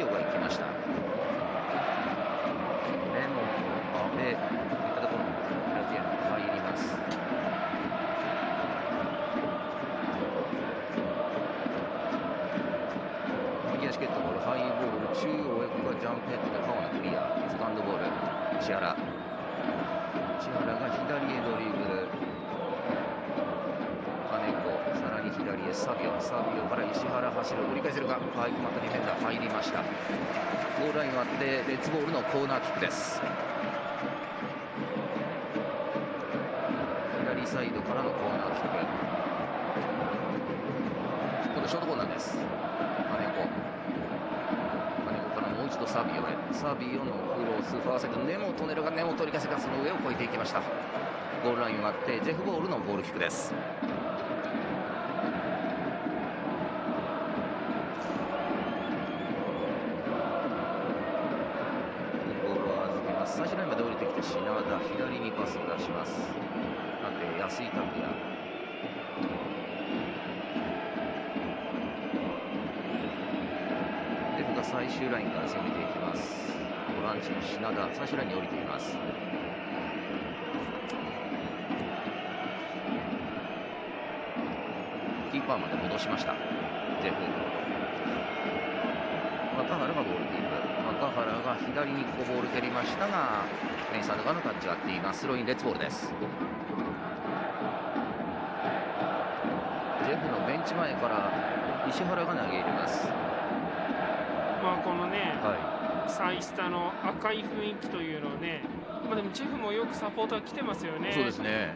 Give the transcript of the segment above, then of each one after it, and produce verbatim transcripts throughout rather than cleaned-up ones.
ビオが行きました。レノン、阿部といったところにベラティアが入ります。右足蹴ったボール、ハイボール、中央へここはジャンプヘッドで川野クリア、セカンドボール、石原。石原が左へドリブル、金子、さらに左へサビオ、サビオから石原走る、折り返せるか、はい、またディフェンダー入りました。ゴールライン割って、レッツボールのコーナーキックです。左サイドからのコーナーキック。今度ショートコーナーです。金子。金子からもう一度サビオへ。サビオのクロス、ファーサイド、根本ネルが根本取り返せか、その上を越えていきました。ゴールライン割って、ジェフボールのゴールキックです。最初ラインまで降りてきて品田、左にパスを出します。縦安井拓也、レフが最終ラインから攻めていきます。ボランチの品田、最終ラインに降りています。キーパーまで戻しました。ジェフ、若原がボールキープ。若原が左にここボール蹴りましたが、メイサルがのタッチが合っています。スローインレッツボールです。ジェフのベンチ前から石原が投げ入れます。 まあこのね、 はい、サイスタの赤い雰囲気というのをね、まあ、でもジェフもよくサポーター来てますよね。 そうですね。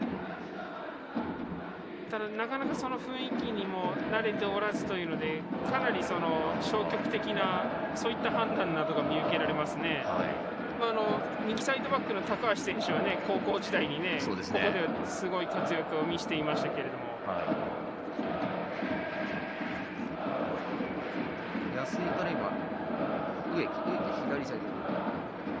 ただなかなかその雰囲気にも慣れておらずというので、かなりその消極的なそういった判断などが見受けられますね。はい、まあ、あの右サイドバックの高橋選手はね、高校時代にね、そうですね、ここですごい活躍を見せていましたけれども、はい、 安井から今植木、植木左サイド